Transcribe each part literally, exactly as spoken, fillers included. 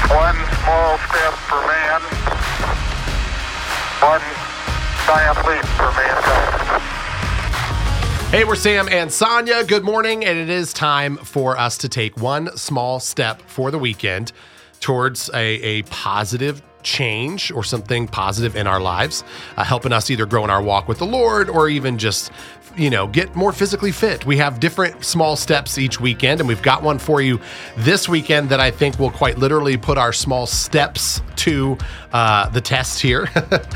One small step for man, one giant leap for mankind. Hey, we're Sam and Sonia. Good morning, and it is time for us to take one small step for the weekend towards a, a positive change or something positive in our lives, uh, helping us either grow in our walk with the Lord or even just, you know, get more physically fit. We have different small steps each weekend, and we've got one for you this weekend that I think will quite literally put our small steps to uh, the test here.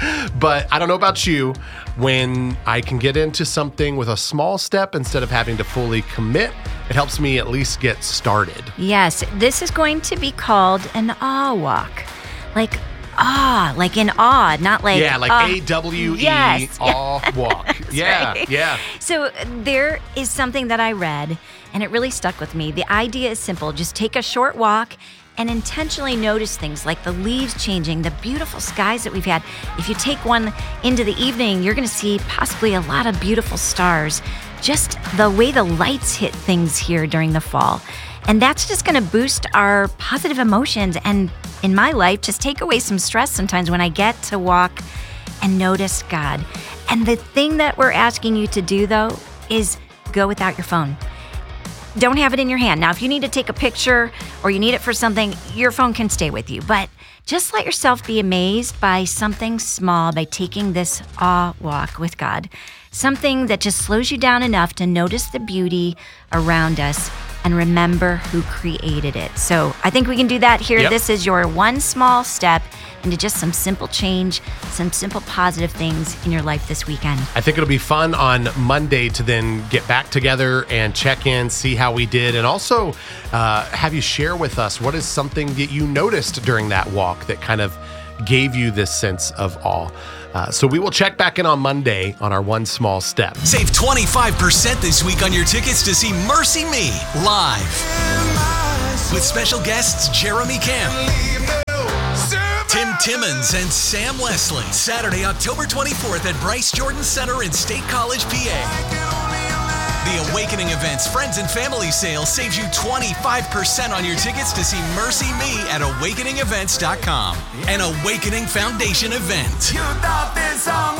But I don't know about you, when I can get into something with a small step instead of having to fully commit, it helps me at least get started. Yes, this is going to be called an awe walk. Like, ah, like in awe, not like... Yeah, like uh, A W E, yes, awe walk. Yeah, right. yeah. So there is something that I read, and it really stuck with me. The idea is simple. Just take a short walk and intentionally notice things like the leaves changing, the beautiful skies that we've had. If you take one into the evening, you're going to see possibly a lot of beautiful stars. Just the way the lights hit things here during the fall. And that's just going to boost our positive emotions. And in my life, just take away some stress sometimes when I get to walk and notice God. And the thing that we're asking you to do, though, is go without your phone. Don't have it in your hand. Now, if you need to take a picture or you need it for something, your phone can stay with you. But just let yourself be amazed by something small by taking this awe walk with God. Something that just slows you down enough to notice the beauty around us and remember who created it. So I think we can do that here. Yep. This is your one small step into just some simple change, some simple positive things in your life this weekend. I think it'll be fun on Monday to then get back together and check in, see how we did, and also uh, have you share with us what is something that you noticed during that walk that kind of gave you this sense of awe. Uh, so we will check back in on Monday on our one small step. Save twenty-five percent this week on your tickets to see Mercy Me live with special guests Jeremy Camp, Tim Timmons, and Sam Leslie. Saturday, October twenty-fourth at Bryce Jordan Center in State College, P A. The Awakening Events Friends and Family Sale saves you twenty-five percent on your tickets to see Mercy Me at awakening events dot com. An Awakening Foundation event. You thought this song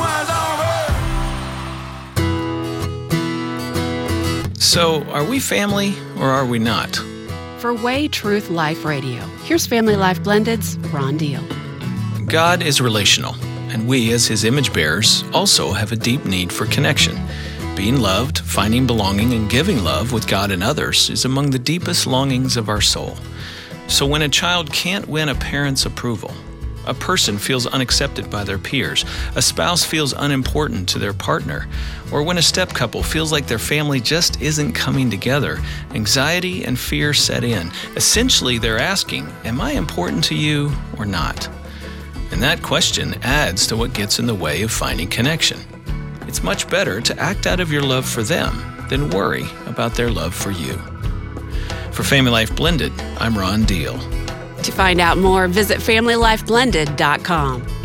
was over. So, are we family or are we not? For Way Truth Life Radio, here's Family Life Blended's Ron Deal. God is relational, and we as His image bearers also have a deep need for connection. Being loved, finding belonging, and giving love with God and others is among the deepest longings of our soul. So when a child can't win a parent's approval, a person feels unaccepted by their peers, a spouse feels unimportant to their partner, or when a step couple feels like their family just isn't coming together, anxiety and fear set in. Essentially, they're asking, am I important to you or not? And that question adds to what gets in the way of finding connection. It's much better to act out of your love for them than worry about their love for you. For Family Life Blended, I'm Ron Deal. To find out more, visit family life blended dot com.